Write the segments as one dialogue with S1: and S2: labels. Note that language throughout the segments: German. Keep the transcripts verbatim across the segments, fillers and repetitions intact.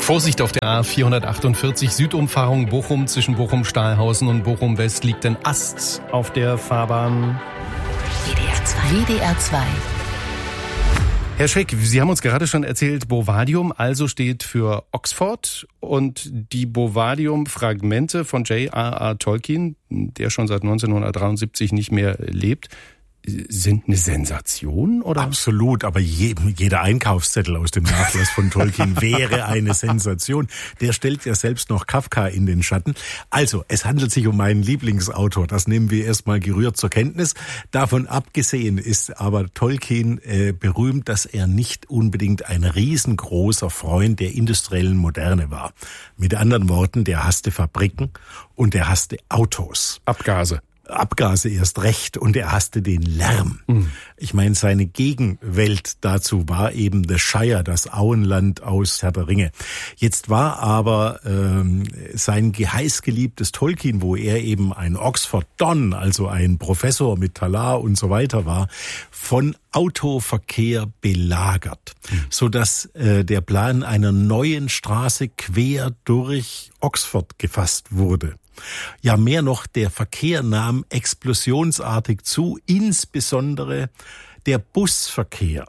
S1: Vorsicht auf der A vierhundertachtundvierzig, Südumfahrung Bochum, zwischen Bochum-Stahlhausen und Bochum-West liegt ein Ast auf der Fahrbahn.
S2: W D R zwei. W D R zwei.
S1: Herr Scheck, Sie haben uns gerade schon erzählt, Bovadium also steht für Oxford und die Bovadium-Fragmente von J R R Tolkien, der schon seit neunzehnhundertdreiundsiebzig nicht mehr lebt, sind eine Sensation, oder?
S3: Absolut, aber je, jeder Einkaufszettel aus dem Nachlass von Tolkien wäre eine Sensation. Der stellt ja selbst noch Kafka in den Schatten. Also, es handelt sich um meinen Lieblingsautor. Das nehmen wir erstmal gerührt zur Kenntnis. Davon abgesehen ist aber Tolkien äh, berühmt, dass er nicht unbedingt ein riesengroßer Freund der industriellen Moderne war. Mit anderen Worten, der hasste Fabriken und der hasste Autos.
S1: Abgase.
S3: Abgase erst recht und er hasste den Lärm. Mhm. Ich meine, seine Gegenwelt dazu war eben The Shire, das Auenland aus Herr der Ringe. Jetzt war aber ähm, sein heißgeliebtes Tolkien, wo er eben ein Oxford Don, also ein Professor mit Talar und so weiter war, von Autoverkehr belagert, mhm. sodass äh, der Plan einer neuen Straße quer durch Oxford gefasst wurde. Ja, mehr noch, der Verkehr nahm explosionsartig zu, insbesondere der Busverkehr,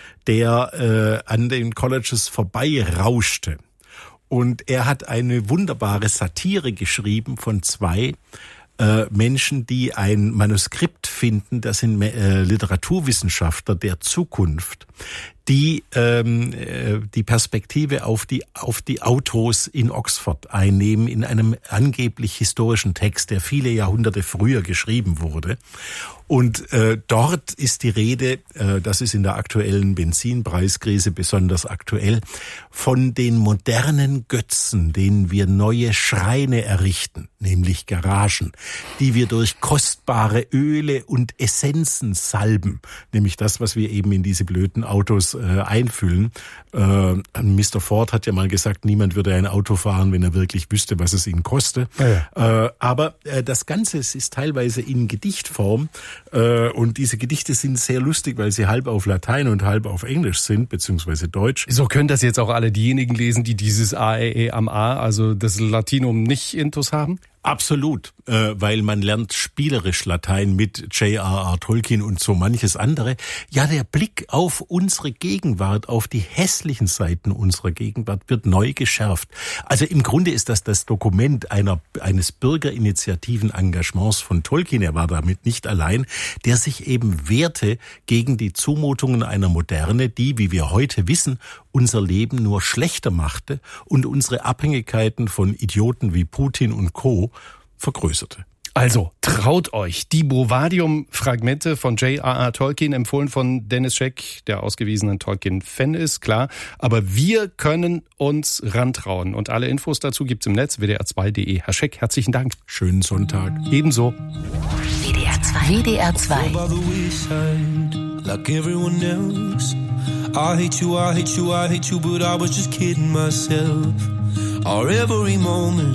S3: der äh, an den Colleges vorbeirauschte. Und er hat eine wunderbare Satire geschrieben von zwei äh, Menschen, die ein Manuskript finden, das sind äh, Literaturwissenschaftler der Zukunft, die ähm, die Perspektive auf die auf die Autos in Oxford einnehmen in einem angeblich historischen Text, der viele Jahrhunderte früher geschrieben wurde. Und äh, dort ist die Rede, äh, das ist in der aktuellen Benzinpreiskrise besonders aktuell, von den modernen Götzen, denen wir neue Schreine errichten, nämlich Garagen, die wir durch kostbare Öle und Essenzen salben, nämlich das, was wir eben in diese blöden Autos äh, einfüllen. Äh, Mister Ford hat ja mal gesagt, niemand würde ein Auto fahren, wenn er wirklich wüsste, was es ihn koste. Ja, ja. Äh, aber äh, das Ganze ist teilweise in Gedichtform. Und diese Gedichte sind sehr lustig, weil sie halb auf Latein und halb auf Englisch sind, beziehungsweise Deutsch.
S1: So können das jetzt auch alle diejenigen lesen, die dieses A E E am A, also das Latinum, nicht intus haben?
S3: Absolut, äh, weil man lernt spielerisch Latein mit J R R Tolkien und so manches andere. Ja, der Blick auf unsere Gegenwart, auf die hässlichen Seiten unserer Gegenwart wird neu geschärft. Also im Grunde ist das das Dokument einer eines bürgerinitiativen Engagements von Tolkien, er war damit nicht allein, der sich eben wehrte gegen die Zumutungen einer Moderne, die, wie wir heute wissen, unser Leben nur schlechter machte und unsere Abhängigkeiten von Idioten wie Putin und Co. vergrößerte.
S1: Also, traut euch. Die Bovadium-Fragmente von J R R Tolkien, empfohlen von Dennis Scheck, der ausgewiesenen Tolkien-Fan ist, klar. Aber wir können uns rantrauen. Und alle Infos dazu gibt's im Netz, w d r zwei punkt d e. Herr Scheck, herzlichen Dank.
S3: Schönen Sonntag.
S1: Ebenso.
S2: W D R zwei. W D R zwei.
S4: I hate you, I hate you, I hate you, but I was just kidding myself. Our every moment